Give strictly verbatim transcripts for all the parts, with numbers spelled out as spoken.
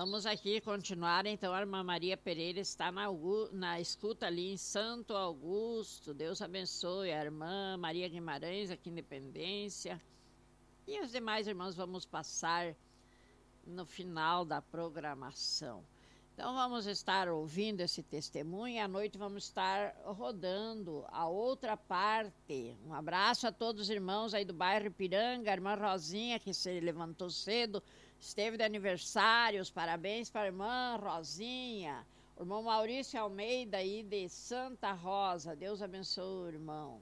Vamos aqui continuar, então. A irmã Maria Pereira está na, na escuta ali em Santo Augusto. Deus abençoe a irmã Maria Guimarães, aqui em Independência. E os demais irmãos vamos passar no final da programação. Então vamos estar ouvindo esse testemunho e à noite vamos estar rodando a outra parte. Um abraço a todos os irmãos aí do bairro Ipiranga, a irmã Rosinha que se levantou cedo, esteve de aniversário, os parabéns para a irmã Rosinha, o irmão Maurício Almeida aí de Santa Rosa, Deus abençoe o irmão.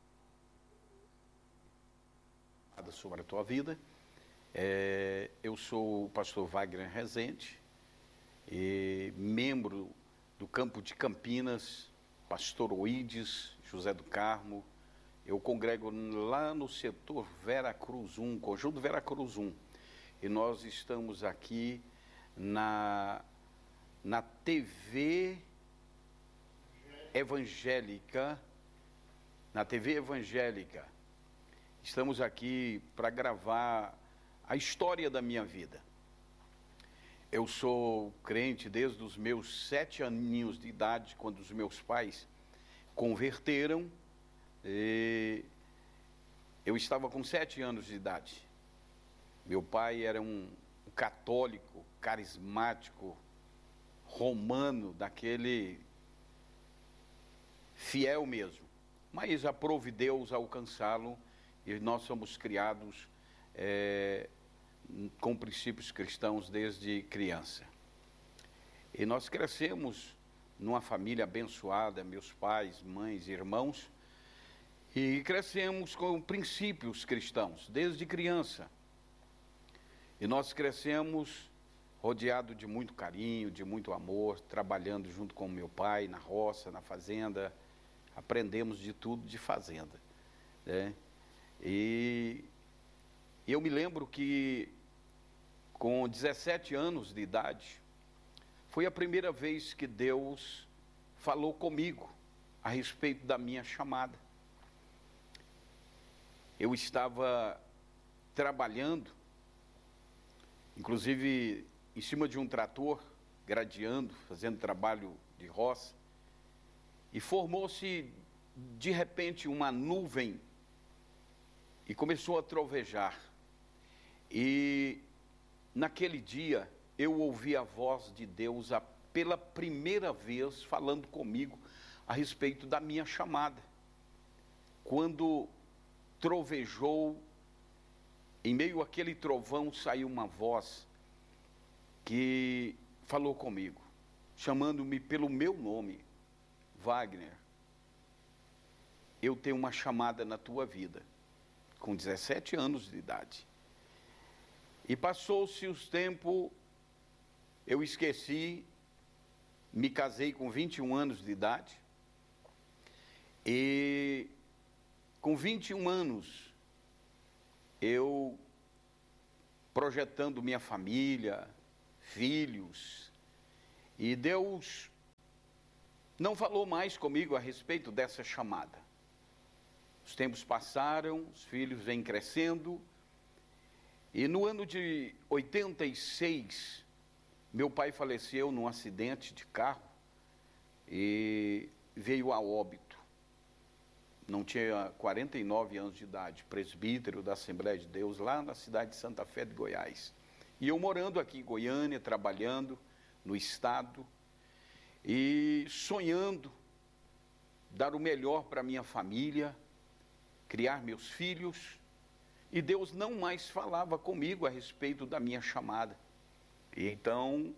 Sobre a tua vida, é, eu sou o pastor Wagner Rezende, e membro do campo de Campinas, pastor Oídes, José do Carmo. Eu congrego lá no setor Vera Cruz um, conjunto Vera Cruz um, e nós estamos aqui na, na T V evangélica, na T V evangélica. Estamos aqui para gravar a história da minha vida. Eu sou crente desde os meus sete aninhos de idade, quando os meus pais converteram. E eu estava com sete anos de idade. Meu pai era um católico, carismático, romano, daquele fiel mesmo. Mas aprove Deus alcançá-lo e nós somos criados é, com princípios cristãos desde criança. E nós crescemos numa família abençoada, meus pais, mães, irmãos, e crescemos com princípios cristãos desde criança. E nós crescemos rodeado de muito carinho, de muito amor, trabalhando junto com meu pai na roça, na fazenda. Aprendemos de tudo de fazenda, né? E eu me lembro que com dezessete anos de idade, foi a primeira vez que Deus falou comigo a respeito da minha chamada. Eu estava trabalhando, inclusive em cima de um trator, gradeando, fazendo trabalho de roça, e formou-se de repente uma nuvem e começou a trovejar. E naquele dia eu ouvi a voz de Deus a, pela primeira vez falando comigo a respeito da minha chamada. Quando trovejou, em meio àquele trovão saiu uma voz que falou comigo, chamando-me pelo meu nome. Wagner, eu tenho uma chamada na tua vida, com dezessete anos de idade. E passou-se os tempos, eu esqueci, me casei com vinte e um anos de idade, e com vinte e um anos, eu projetando minha família, filhos, e Deus não falou mais comigo a respeito dessa chamada. Os tempos passaram, os filhos vêm crescendo, e no ano de oitenta e seis, meu pai faleceu num acidente de carro e veio a óbito. Não tinha quarenta e nove anos de idade, presbítero da Assembleia de Deus, lá na cidade de Santa Fé de Goiás. E eu morando aqui em Goiânia, trabalhando no estado e sonhando dar o melhor para minha família, criar meus filhos. E Deus não mais falava comigo a respeito da minha chamada. E então,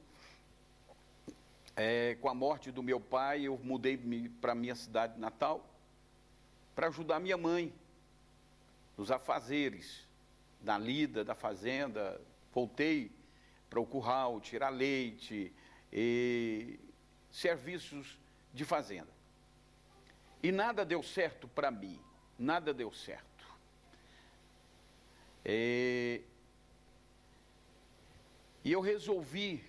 é, com a morte do meu pai, eu mudei para a minha cidade natal para ajudar minha mãe nos afazeres da lida, da fazenda. Voltei para o curral, tirar leite e serviços de fazenda. E nada deu certo para mim, nada deu certo. E, e eu resolvi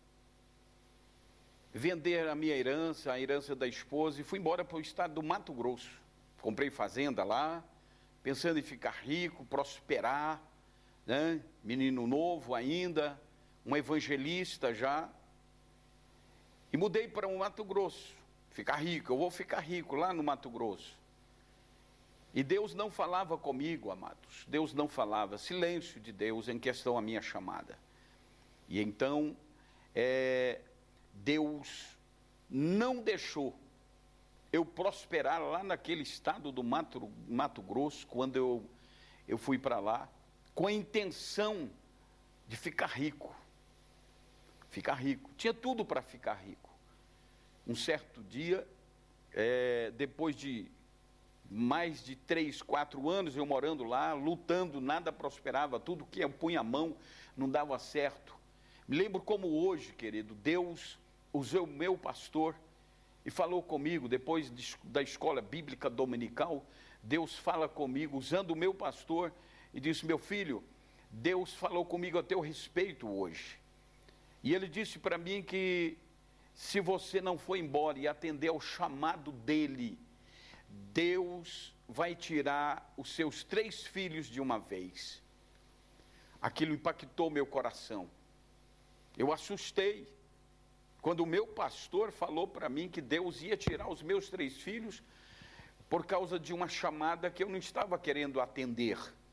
vender a minha herança, a herança da esposa, e fui embora para o estado do Mato Grosso. Comprei fazenda lá, pensando em ficar rico, prosperar, né? Menino novo ainda, um evangelista já, e mudei para o Mato Grosso, ficar rico, eu vou ficar rico lá no Mato Grosso. E Deus não falava comigo, amados, Deus não falava, silêncio de Deus em questão à minha chamada. E então, é, Deus não deixou eu prosperar lá naquele estado do Mato, Mato Grosso, quando eu, eu fui para lá, com a intenção de ficar rico. Ficar rico. Tinha tudo para ficar rico. Um certo dia, é, depois de mais de três, quatro anos eu morando lá, lutando, nada prosperava, tudo que eu punha a mão não dava certo. Me lembro como hoje, querido, Deus usou o meu pastor e falou comigo, depois de, da escola bíblica dominical, Deus fala comigo, usando o meu pastor, e disse: meu filho, Deus falou comigo a teu respeito hoje. E ele disse para mim que se você não for embora e atender ao chamado dele, Deus vai tirar os seus três filhos de uma vez. Aquilo impactou meu coração. Eu assustei quando o meu pastor falou para mim que Deus ia tirar os meus três filhos por causa de uma chamada que eu não estava querendo atender.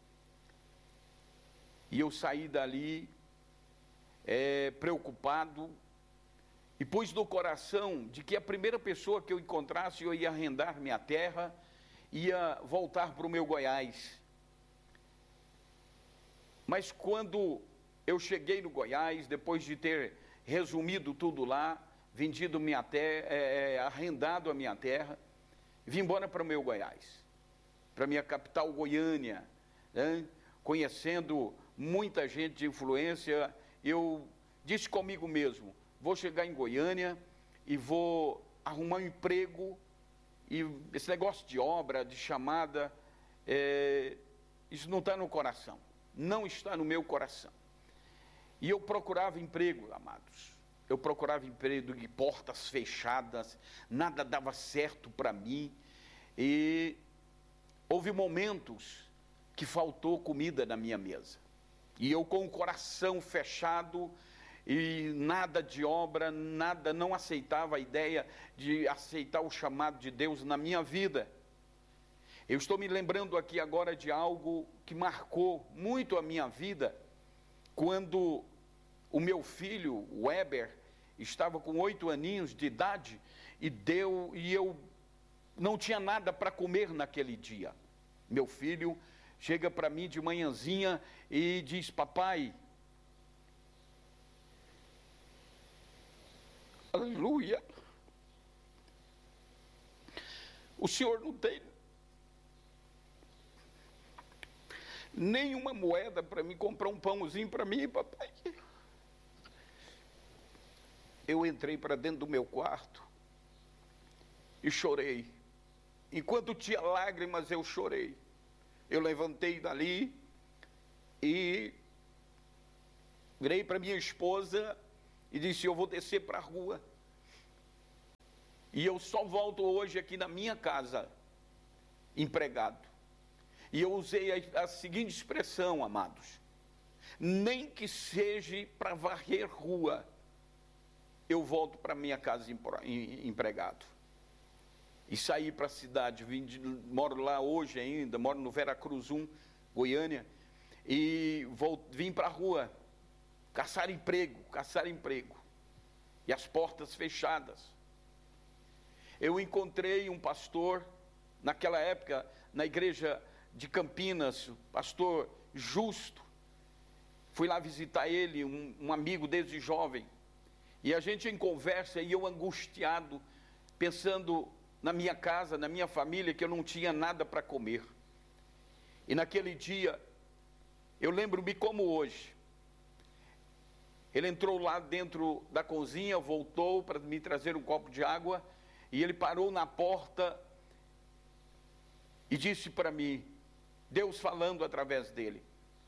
E eu saí dali é, preocupado e pus no coração de que a primeira pessoa que eu encontrasse, eu ia arrendar minha terra, ia voltar para o meu Goiás. Mas quando eu cheguei no Goiás, depois de ter resumido tudo lá, vendido minha terra, é, arrendado a minha terra, vim embora para o meu Goiás, para a minha capital Goiânia, né? Conhecendo muita gente de influência, eu disse comigo mesmo: vou chegar em Goiânia e vou arrumar um emprego, e esse negócio de obra, de chamada, é, isso não está no coração, não está no meu coração. E eu procurava emprego, amados, eu procurava emprego de portas fechadas, nada dava certo para mim, e houve momentos que faltou comida na minha mesa, e eu com o coração fechado, e nada de obra, nada, não aceitava a ideia de aceitar o chamado de Deus na minha vida. Eu estou me lembrando aqui agora de algo que marcou muito a minha vida, quando o meu filho, Weber, estava com oito aninhos de idade, e deu, e eu não tinha nada para comer naquele dia. Meu filho chega para mim de manhãzinha e diz: papai, aleluia, o senhor não tem nenhuma moeda para me comprar um pãozinho para mim, papai? Eu entrei para dentro do meu quarto e chorei. Enquanto tinha lágrimas, eu chorei. Eu levantei dali e virei para minha esposa e disse: eu vou descer para a rua. E eu só volto hoje aqui na minha casa, empregado. E eu usei a, a seguinte expressão, amados: nem que seja para varrer rua, eu volto para minha casa empregado. E saí para a cidade, vim de, moro lá hoje ainda, moro no Veracruz um, Goiânia, e vou, vim para a rua, caçar emprego, caçar emprego, e as portas fechadas. Eu encontrei um pastor, naquela época, na igreja de Campinas, o pastor Justo, fui lá visitar ele, um, um amigo desde jovem, e a gente em conversa, e eu angustiado, pensando na minha casa, na minha família, que eu não tinha nada para comer. E naquele dia, eu lembro-me como hoje, ele entrou lá dentro da cozinha, voltou para me trazer um copo de água, e ele parou na porta e disse para mim, Deus falando através dele: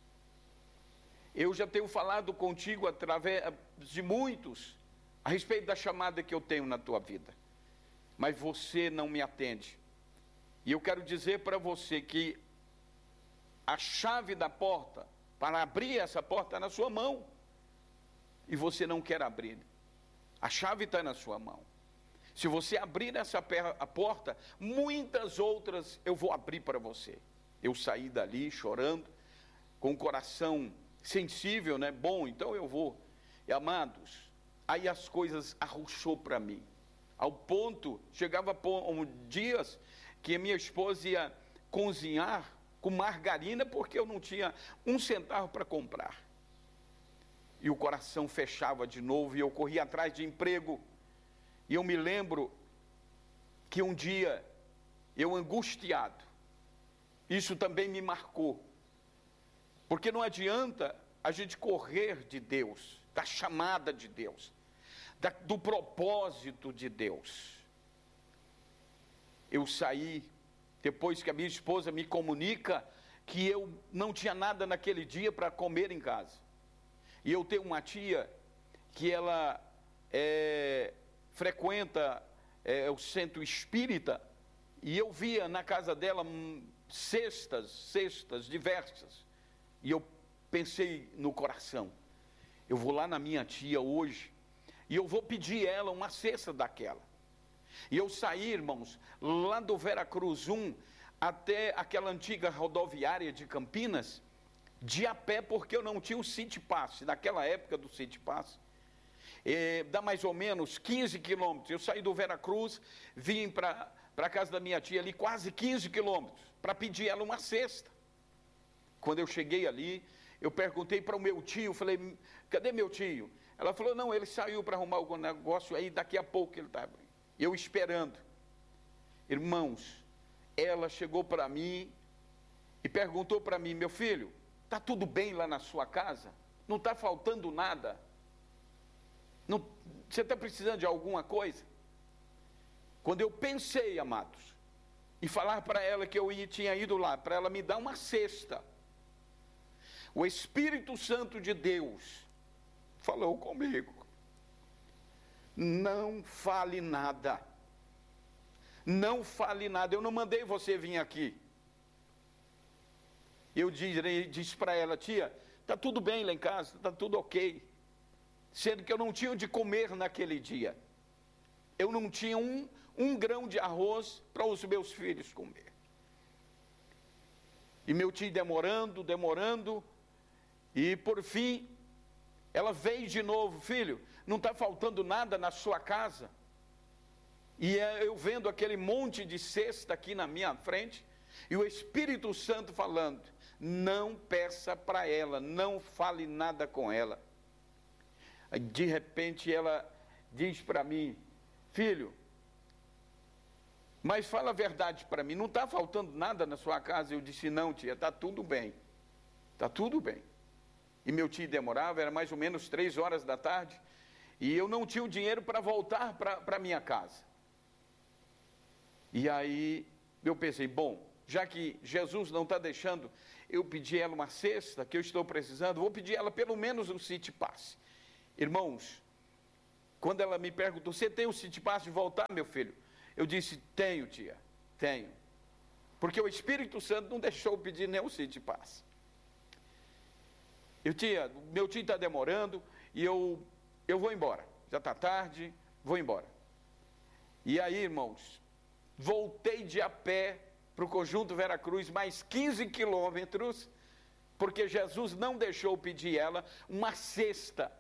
eu já tenho falado contigo através de muitos a respeito da chamada que eu tenho na tua vida, mas você não me atende. E eu quero dizer para você que a chave da porta, para abrir essa porta, é na sua mão. e você não quer abrir. A chave está na sua mão. Se você abrir essa a porta, muitas outras eu vou abrir para você. Eu saí dali chorando, com o coração sensível, né? Bom, então eu vou. E amados, aí as coisas arrochou para mim. Ao ponto, chegava um dias que a minha esposa ia cozinhar com margarina, porque eu não tinha um centavo para comprar. E o coração fechava de novo, e eu corria atrás de emprego. E eu me lembro que um dia, eu angustiado, isso também me marcou. Porque não adianta a gente correr de Deus, da chamada de Deus, da, do propósito de Deus. Eu saí, depois que a minha esposa me comunica que eu não tinha nada naquele dia para comer em casa. E eu tenho uma tia que ela é, frequenta é, o centro espírita, e eu via na casa dela hum, cestas, cestas diversas. E eu pensei no coração, eu vou lá na minha tia hoje, e eu vou pedir ela uma cesta daquela. E eu saí, irmãos, lá do Veracruz um, até aquela antiga rodoviária de Campinas, de a pé, porque eu não tinha o City Pass, naquela época do City Pass. É, dá mais ou menos quinze quilômetros, eu saí do Veracruz, vim para a casa da minha tia ali, quase quinze quilômetros, para pedir ela uma cesta. Quando eu cheguei ali, eu perguntei para o meu tio, falei, cadê meu tio? Ela falou, não, ele saiu para arrumar algum negócio, aí daqui a pouco ele está. Eu esperando. Irmãos, ela chegou para mim e perguntou para mim, meu filho, está tudo bem lá na sua casa? Não está faltando nada? Não, você está precisando de alguma coisa? Quando eu pensei, amados, em falar para ela que eu ia, tinha ido lá, para ela me dar uma cesta, o Espírito Santo de Deus falou comigo, não fale nada, não fale nada, eu não mandei você vir aqui. Eu disse para ela, tia, está tudo bem lá em casa, está tudo ok, sendo que eu não tinha de comer naquele dia, eu não tinha um, um grão de arroz para os meus filhos comer. E meu tio demorando, demorando, e por fim, ela veio de novo, filho, não está faltando nada na sua casa? E eu vendo aquele monte de cesta aqui na minha frente, e o Espírito Santo falando, não peça para ela, não fale nada com ela. De repente ela diz para mim, filho, mas fala a verdade para mim, não está faltando nada na sua casa? Eu disse, não tia, está tudo bem, está tudo bem. E meu tio demorava, era mais ou menos três horas da tarde, e eu não tinha o dinheiro para voltar para a minha casa. E aí eu pensei, bom, já que Jesus não está deixando eu pedir ela uma cesta, que eu estou precisando, vou pedir ela pelo menos um City Pass. Irmãos, quando ela me perguntou, você tem o City Pass de voltar, meu filho? Eu disse, tenho tia, tenho. Porque o Espírito Santo não deixou eu pedir nem o City Pass. Eu tia, meu tio está demorando e eu, eu vou embora. Já está tarde, vou embora. E aí, irmãos, voltei de a pé para o Conjunto Veracruz, mais quinze quilômetros, porque Jesus não deixou eu pedir ela uma cesta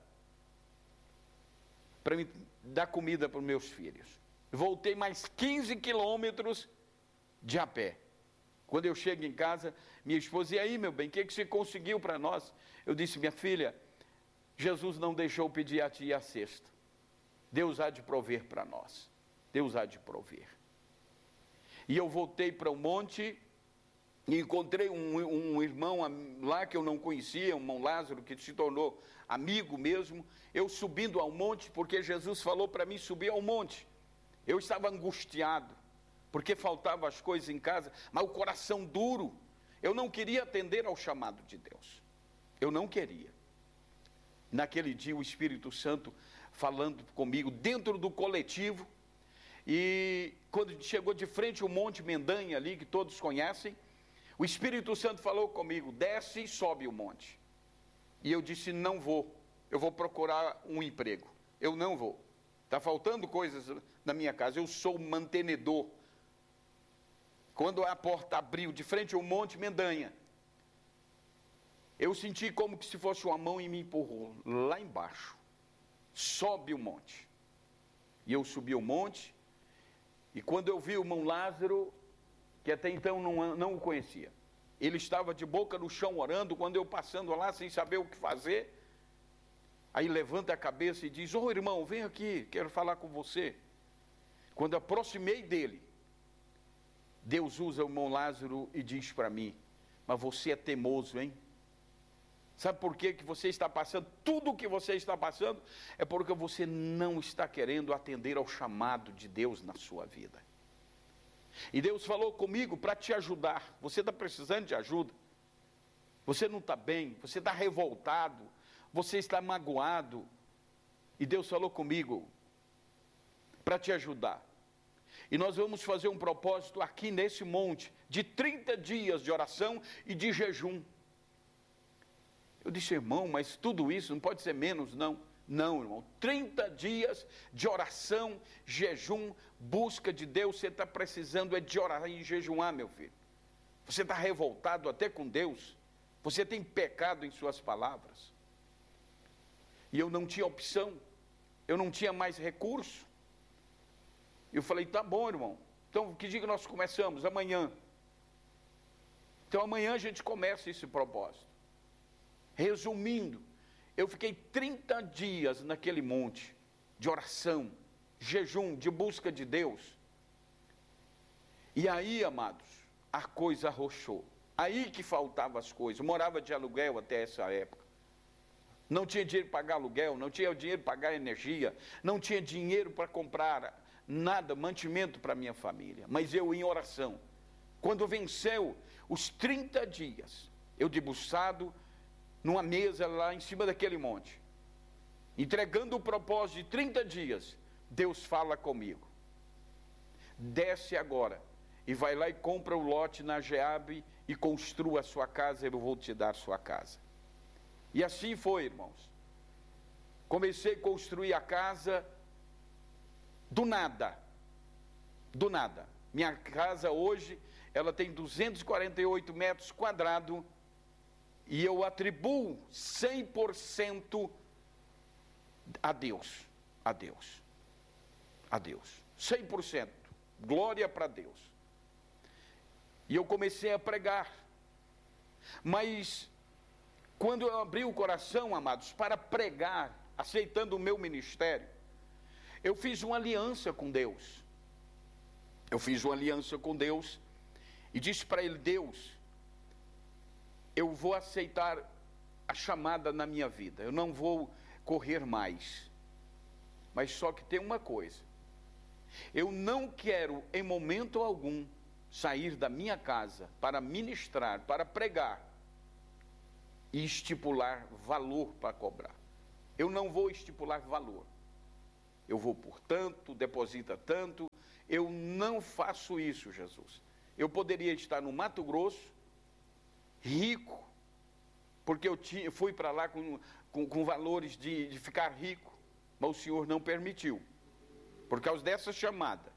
para me dar comida para os meus filhos. Voltei mais quinze quilômetros de a pé. Quando eu chego em casa, minha esposa, e aí, meu bem, o que, que você conseguiu para nós? Eu disse, minha filha, Jesus não deixou pedir a ti a cesta. Deus há de prover para nós. Deus há de prover. E eu voltei para o monte, e encontrei um, um irmão lá que eu não conhecia, um irmão Lázaro, que se tornou amigo mesmo. Eu subindo ao monte, porque Jesus falou para mim subir ao monte. Eu estava angustiado, porque faltavam as coisas em casa, mas o coração duro. Eu não queria atender ao chamado de Deus. Eu não queria. Naquele dia o Espírito Santo falando comigo dentro do coletivo, e quando chegou de frente o Monte Mendanha ali, que todos conhecem, o Espírito Santo falou comigo, desce e sobe o monte. E eu disse, não vou, eu vou procurar um emprego. Eu não vou. Está faltando coisas na minha casa. Eu sou mantenedor. Quando a porta abriu de frente ao Monte Mendanha, eu senti como que se fosse uma mão e me empurrou lá embaixo. Sobe o monte. E eu subi o monte, e quando eu vi o irmão Lázaro, que até então não, não o conhecia, ele estava de boca no chão orando, quando eu passando lá sem saber o que fazer, aí levanta a cabeça e diz: ô irmão, vem aqui, quero falar com você. Quando aproximei dele, Deus usa o irmão Lázaro e diz para mim: mas você é teimoso, hein? Sabe por quê que você está passando? Tudo o que você está passando é porque você não está querendo atender ao chamado de Deus na sua vida. E Deus falou comigo para te ajudar. Você está precisando de ajuda. Você não está bem, você está revoltado, você está magoado. E Deus falou comigo para te ajudar. E nós vamos fazer um propósito aqui nesse monte de trinta dias de oração e de jejum. Eu disse: irmão, mas tudo isso não pode ser menos, não. Não, irmão, trinta dias de oração, jejum, busca de Deus. Você está precisando é de orar e jejuar, meu filho. Você está revoltado até com Deus. Você tem pecado em suas palavras. E eu não tinha opção. Eu não tinha mais recurso. Eu falei: tá bom, irmão. Então, que dia que nós começamos? Amanhã. Então, amanhã a gente começa esse propósito. Resumindo, eu fiquei trinta dias naquele monte de oração, jejum, de busca de Deus. E aí, amados, a coisa arrochou. Aí que faltavam as coisas. Eu morava de aluguel até essa época. Não tinha dinheiro para pagar aluguel, não tinha dinheiro para pagar energia, não tinha dinheiro para comprar nada, mantimento para minha família. Mas eu em oração. Quando venceu os trinta dias, eu debruçado numa mesa lá em cima daquele monte, entregando o propósito de trinta dias, Deus fala comigo: desce agora e vai lá e compra o lote na Geabe e construa a sua casa, eu vou te dar sua casa. E assim foi, irmãos. Comecei a construir a casa do nada, do nada. Minha casa hoje, ela tem duzentos e quarenta e oito metros quadrados, e eu atribuo cem por cento a Deus, a Deus, a Deus, cem por cento, glória para Deus. E eu comecei a pregar, mas quando eu abri o coração, amados, para pregar, aceitando o meu ministério, eu fiz uma aliança com Deus, eu fiz uma aliança com Deus, e disse para Ele: Deus, eu vou aceitar a chamada na minha vida, eu não vou correr mais, mas só que tem uma coisa: eu não quero em momento algum sair da minha casa para ministrar, para pregar e estipular valor para cobrar. Eu não vou estipular valor. Eu vou por tanto, deposita tanto. Eu não faço isso, Jesus. Eu poderia estar no Mato Grosso, rico, porque eu tinha, fui para lá com, com, com valores de, de ficar rico, mas o Senhor não permitiu, por causa dessa chamada.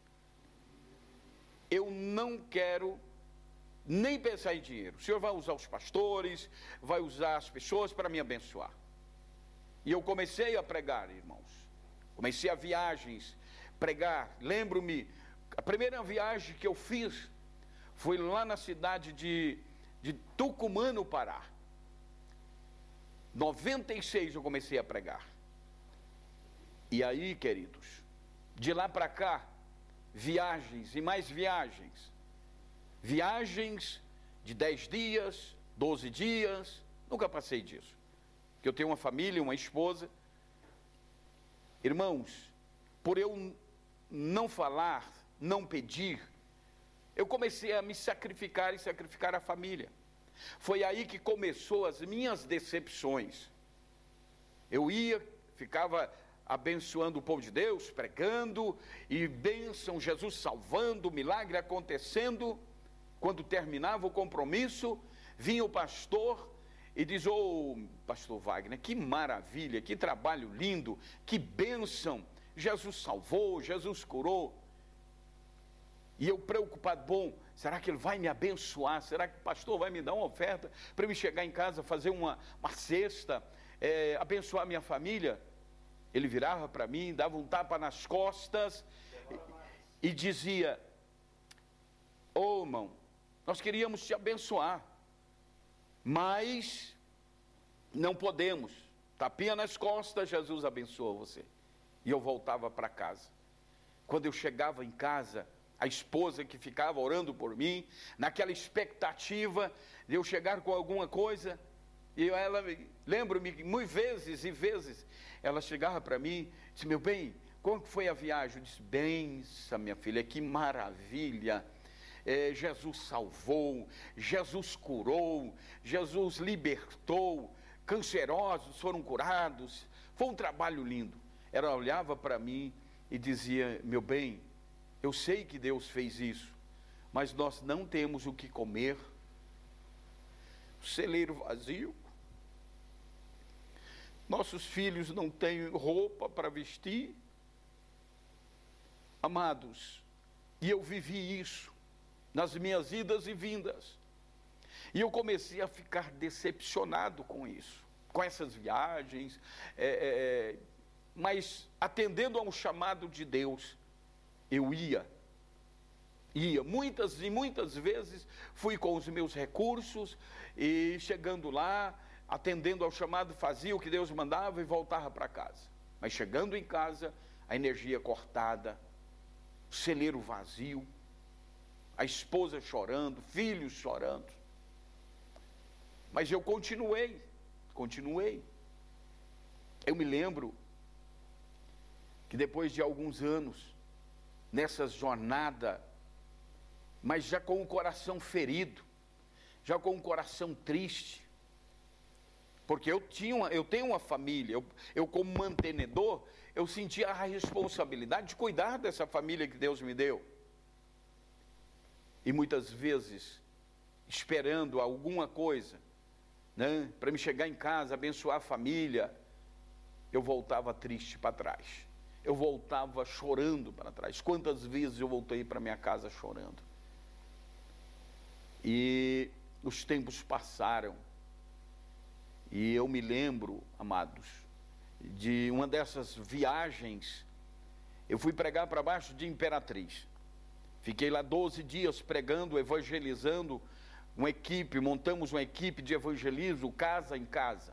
Eu não quero nem pensar em dinheiro. O Senhor vai usar os pastores, vai usar as pessoas para me abençoar. E eu comecei a pregar, irmãos. Comecei a viagens, pregar. Lembro-me, a primeira viagem que eu fiz foi lá na cidade de, de Tucumã, no Pará. noventa e seis eu comecei a pregar. E aí, queridos, de lá para cá, viagens e mais viagens. Viagens de dez dias, doze dias, nunca passei disso. Porque eu tenho uma família, uma esposa. Irmãos, por eu não falar, não pedir, eu comecei a me sacrificar e sacrificar a família. Foi aí que começou as minhas decepções. Eu ia, ficava abençoando o povo de Deus, pregando, e bênção, Jesus salvando, milagre acontecendo. Quando terminava o compromisso, vinha o pastor e diz: ô, pastor Wagner, que maravilha, que trabalho lindo, que bênção, Jesus salvou, Jesus curou. E eu preocupado, bom, será que ele vai me abençoar? Será que o pastor vai me dar uma oferta para eu chegar em casa, fazer uma, uma cesta, é, abençoar minha família? Ele virava para mim, dava um tapa nas costas e, e dizia: ô, irmão, nós queríamos te abençoar, mas não podemos. Tapinha nas costas, Jesus abençoa você. E eu voltava para casa. Quando eu chegava em casa, a esposa que ficava orando por mim, naquela expectativa de eu chegar com alguma coisa, e ela, lembro-me, muitas vezes e vezes, ela chegava para mim, disse: meu bem, como que foi a viagem? Eu disse: benção, minha filha, que maravilha, é, Jesus salvou, Jesus curou, Jesus libertou, cancerosos foram curados, foi um trabalho lindo. Ela olhava para mim e dizia: meu bem, eu sei que Deus fez isso, mas nós não temos o que comer, o celeiro vazio, nossos filhos não têm roupa para vestir. Amados, e eu vivi isso nas minhas idas e vindas, e eu comecei a ficar decepcionado com isso, com essas viagens, é, é, mas atendendo a um chamado de Deus, eu ia, ia, muitas e muitas vezes fui com os meus recursos, e chegando lá, atendendo ao chamado, fazia o que Deus mandava e voltava para casa. Mas chegando em casa, a energia cortada, o celeiro vazio, a esposa chorando, filhos chorando. Mas eu continuei, continuei. Eu me lembro que depois de alguns anos, nessa jornada, mas já com o coração ferido, já com o coração triste, porque eu, tinha uma, eu tenho uma família, eu, eu como mantenedor, eu sentia a responsabilidade de cuidar dessa família que Deus me deu. E muitas vezes, esperando alguma coisa, né, para me chegar em casa, abençoar a família, eu voltava triste para trás. Eu voltava chorando para trás. Quantas vezes eu voltei para minha casa chorando? E os tempos passaram. E eu me lembro, amados, de uma dessas viagens. Eu fui pregar para baixo de Imperatriz. Fiquei lá doze dias pregando, evangelizando, uma equipe, montamos uma equipe de evangelismo, casa em casa.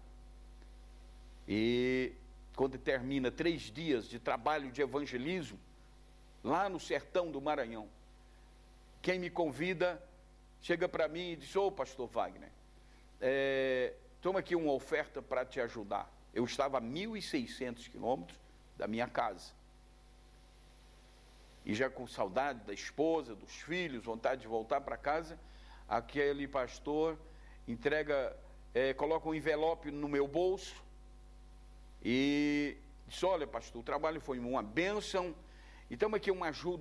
E quando termina três dias de trabalho de evangelismo, lá no sertão do Maranhão, quem me convida, chega para mim e diz: ô, pastor Wagner, é, toma aqui uma oferta para te ajudar. Eu estava a mil e seiscentos quilômetros da minha casa. E já com saudade da esposa, dos filhos, vontade de voltar para casa, aquele pastor entrega, é, coloca um envelope no meu bolso e diz: olha, pastor, o trabalho foi uma bênção, e toma aqui uma ajuda